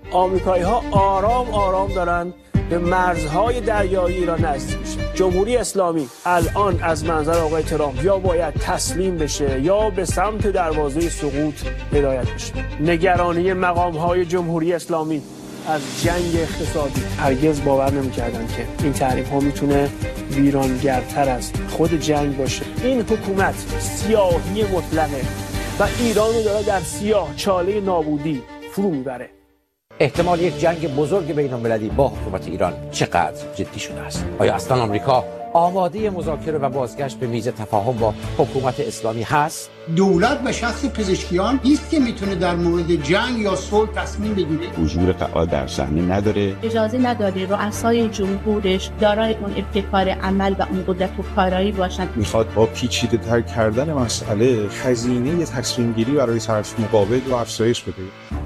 آمریکایی‌ها آرام آرام دارن به مرزهای دریایی ایران نزدیک میشه. جمهوری اسلامی الان از منظر آقای ترامپ یا باید تسلیم بشه یا به سمت دروازه سقوط هدایت بشه. نگرانی مقام‌های جمهوری اسلامی از جنگ اقتصادی، هرگز باور نمی‌کردن که این تحریم‌ها میتونه ویرانگرتر از خود جنگ باشه. این حکومت سیاهی مطلقه و ایران رو داره در سیاه چاله نابودی فرو میبره. احتمال یک جنگ بزرگ بین‌المللی با حکومت ایران چقدر جدی شده است؟ آیا اصلا آمریکا آماده مذاکره و بازگشت به میز تفاهم با حکومت اسلامی هست؟ دولت به شخص پزشکیان نیست که میتونه در مورد جنگ یا صلح تصمیم بگیره. حضور فعال در صحنه نداره. اجازه نداره رؤسای جمهورش دارای اون ابتکار عمل و اون قدرت و کارایی باشند. میخواد با پیچیده تر کردن مسئله هزینه تصمیم گیری برای طرف مقابل رو افزایش بده.